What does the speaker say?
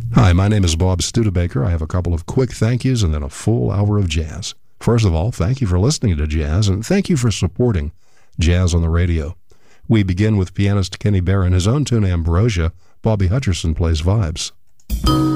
Hi, my name is Bob Studebaker. I have a couple of quick thank yous and then a full hour of jazz. First of all, thank you for listening to jazz, and thank you for supporting Jazz on the Radio. We begin with pianist Kenny Barron, his own tune Ambrosia. Bobby Hutcherson plays vibes.